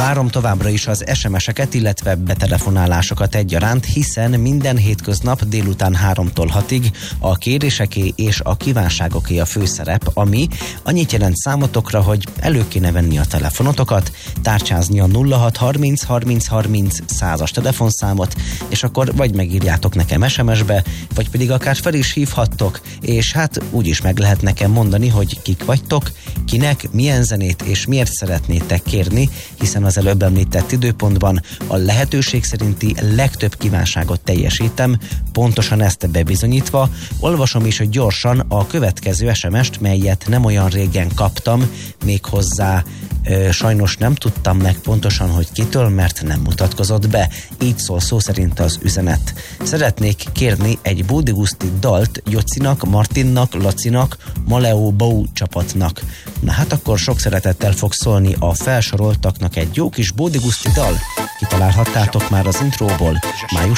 Várom továbbra is az SMS-eket, illetve betelefonálásokat egyaránt, hiszen minden hétköznap délután 3-tól 6-ig a kéréseké és a kívánságoké a főszerep, ami annyit jelent számotokra, hogy elő kéne venni a telefonotokat, tárcsázni a 0630 30 30 100-as telefonszámot, és akkor vagy megírjátok nekem SMS-be, vagy pedig akár fel is hívhattok, és hát úgyis meg lehet nekem mondani, hogy kik vagytok, kinek, milyen zenét és miért szeretnétek kérni, hiszen az előbb említett időpontban a lehetőség szerinti legtöbb kívánságot teljesítem, pontosan ezt bebizonyítva, olvasom is gyorsan a következő SMS-t, melyet nem olyan régen kaptam, méghozzá sajnos nem tudtam meg pontosan, hogy kitől, mert nem mutatkozott be. Így szól szó szerint az üzenet. Szeretnék kérni egy Bódi Guszti dalt Jocinak, Martinnak, Lacinak, Maleo Bau csapatnak. Na hát akkor sok szeretettel fog szólni a felsoroltaknak egy jó kis Bódi Guszti dal. Kitalálhattátok már az intróból. Május